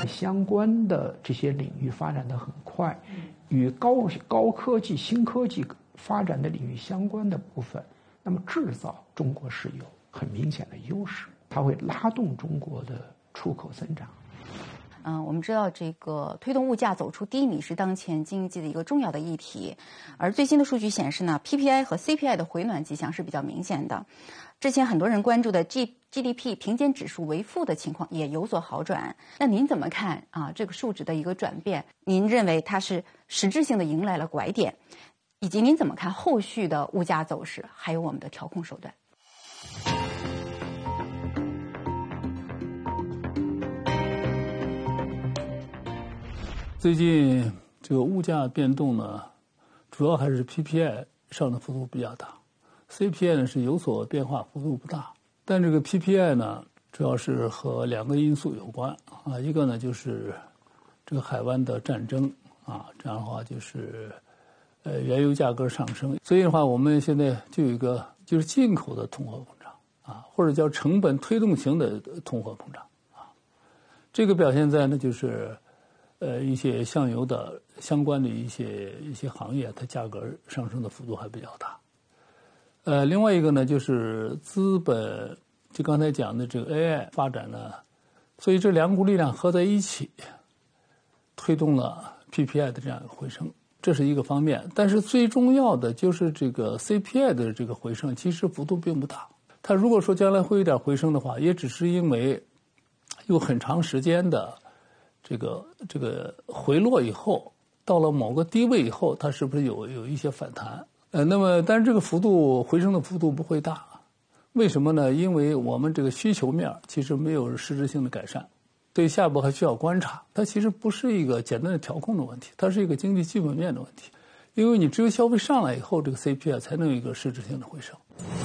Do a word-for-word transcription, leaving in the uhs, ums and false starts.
相关的这些领域发展得很快，与高高科技、新科技发展的领域相关的部分，那么制造中国是有很明显的优势，它会拉动中国的出口增长。 嗯，我们知道这个推动物价走出低迷是当前经济的一个重要的议题，而最新的数据显示呢 ，P P I 和 C P I 的回暖迹象是比较明显的。之前很多人关注的 G GDP 平减指数为负的情况也有所好转。那您怎么看啊？这个数值的一个转变，您认为它是实质性的迎来了拐点，以及您怎么看后续的物价走势，还有我们的调控手段？ 最近这个物价变动呢，主要还是 P P I 上的幅度比较大 ，C P I 呢是有所变化，幅度不大。但这个 P P I 呢，主要是和两个因素有关啊，一个呢就是这个海湾的战争啊，这样的话就是呃原油价格上升，所以的话我们现在就有一个就是进口的通货膨胀啊，或者叫成本推动型的通货膨胀啊，这个表现在呢就是。呃，一些相油的相关的一些一些行业，它价格上升的幅度还比较大。呃，另外一个呢，就是资本，就刚才讲的这个 A I 发展呢，所以这两股力量合在一起，推动了 P P I 的这样一个回升，这是一个方面。但是最重要的就是这个 C P I 的这个回升，其实幅度并不大。它如果说将来会有点回升的话，也只是因为有很长时间的。这个这个回落以后，到了某个低位以后，它是不是有有一些反弹？呃，那么但是这个幅度回升的幅度不会大，为什么呢？因为我们这个需求面其实没有实质性的改善，所以下一步还需要观察。它其实不是一个简单的调控的问题，它是一个经济基本面的问题。因为你只有消费上来以后，这个 C P I 才能有一个实质性的回升。